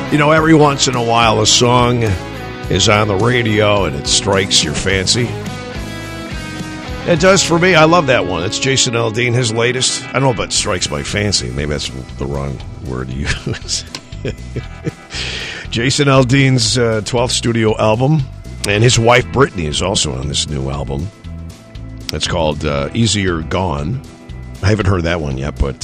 You know, every once in a while a song is on the radio and it strikes your fancy. It does for me. I love that one. It's Jason Aldean, his latest. I don't know about strikes my fancy. Maybe that's the wrong word to use. Jason Aldean's 12th studio album. And his wife, Brittany, is also on this new album. It's called Easier Gone. I haven't heard that one yet, but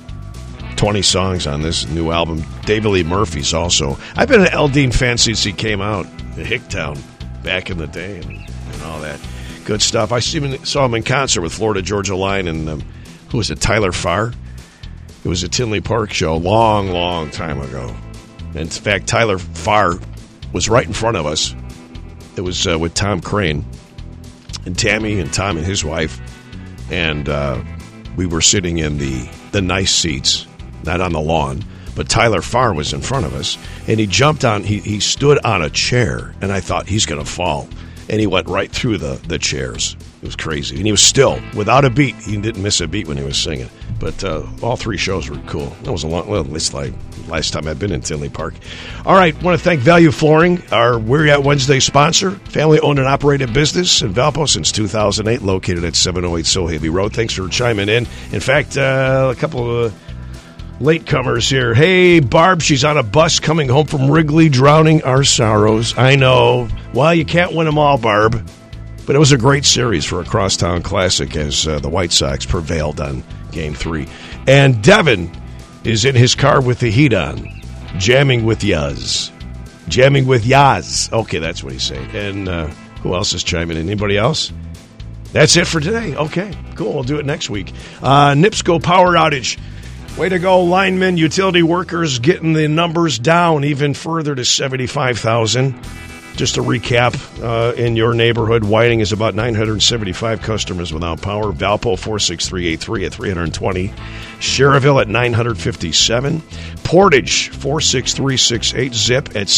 20 songs on this new album. David Lee Murphy's also. I've been an Aldean fan since he came out in Hicktown back in the day and all that good stuff. I saw him in concert with Florida Georgia Line and, who was it, Tyler Farr? It was a Tinley Park show long time ago. And in fact, Tyler Farr was right in front of us. It was with Tom Crane and Tammy and Tom and his wife. And we were sitting in the nice seats, not on the lawn. But Tyler Farr was in front of us. And he jumped on, he stood on a chair. And I thought, he's going to fall. And he went right through the chairs. It was crazy. And he was still, without a beat. He didn't miss a beat when he was singing. But all three shows were cool. That was it's like last time I've been in Tinley Park. All right, want to thank Value Flooring, our We're At Wednesday sponsor. Family-owned and operated business in Valpo since 2008, located at 708 Sohaby Road. Thanks for chiming in. In fact, a couple of latecomers here. Hey, Barb, she's on a bus coming home from Wrigley, drowning our sorrows. I know. Well, you can't win them all, Barb. But it was a great series for a crosstown classic as the White Sox prevailed on Game 3. And Devin is in his car with the heat on, jamming with Yaz. Jamming with Yaz. Okay, that's what he's saying. And who else is chiming in? Anybody else? That's it for today. Okay, cool. We'll do it next week. NIPSCO power outage. Way to go, linemen, utility workers, getting the numbers down even further to 75,000. Just to recap, in your neighborhood, Whiting is about 975 customers without power. Valpo, 46383 at 320. Sherrville at 957. Portage, 46368. Zip at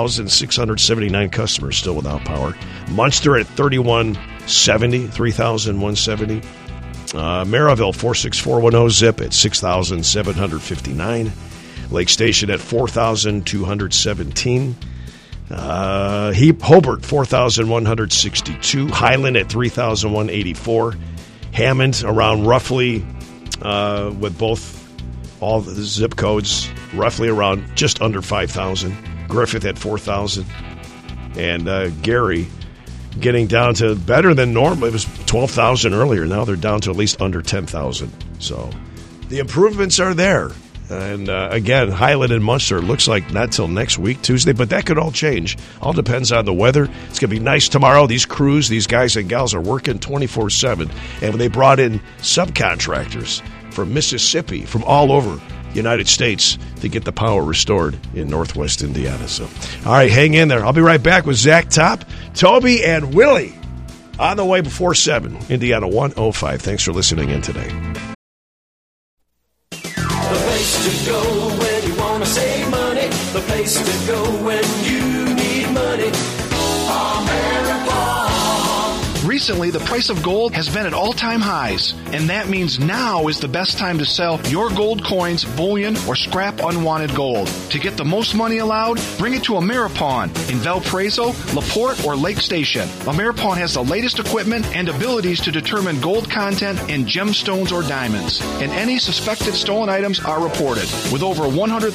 6,679 customers still without power. Munster at 3170, 3,170. Maryville, 46410. Zip at 6,759. Lake Station at 4,217. Hobart, 4,162. Highland at 3,184. Hammond around roughly, with all the zip codes, roughly around just under 5,000. Griffith at 4,000. And Gary getting down to better than normal. It was 12,000 earlier. Now they're down to at least under 10,000. So the improvements are there. And again, Highland and Munster looks like not till next week, Tuesday, but that could all change. All depends on the weather. It's going to be nice tomorrow. These crews, these guys and gals are working 24/7. And when they brought in subcontractors from Mississippi, from all over the United States to get the power restored in Northwest Indiana. So, all right, hang in there. I'll be right back with Zach Top, Toby, and Willie on the way before 7, Indiana 105. Thanks for listening in today. The place to go when you want to save money. The place to go when you need money. America. Recently, the price of gold has been at all-time highs, and that means now is the best time to sell your gold coins, bullion, or scrap unwanted gold. To get the most money allowed, bring it to Ameripawn in Valparaiso, LaPorte, or Lake Station. Ameripawn has the latest equipment and abilities to determine gold content in gemstones or diamonds, and any suspected stolen items are reported. With over 100